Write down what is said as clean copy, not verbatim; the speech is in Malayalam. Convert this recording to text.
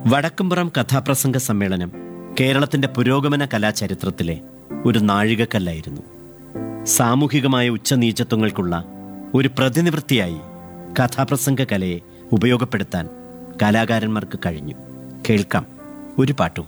വടക്കുംപുറം കഥാപ്രസംഗ സമ്മേളനം കേരളത്തിൻ്റെ പുരോഗമന കലാചരിത്രത്തിലെ ഒരു നാഴികക്കല്ലായിരുന്നു. സാമൂഹികമായ ഉച്ചനീചത്വങ്ങൾക്കുള്ള ഒരു പ്രതിനിവൃത്തിയായി കഥാപ്രസംഗ കലയെ ഉപയോഗപ്പെടുത്താൻ കലാകാരന്മാർക്ക് കഴിഞ്ഞു. കേൾക്കാം ഒരു പാട്ടുകൂടി.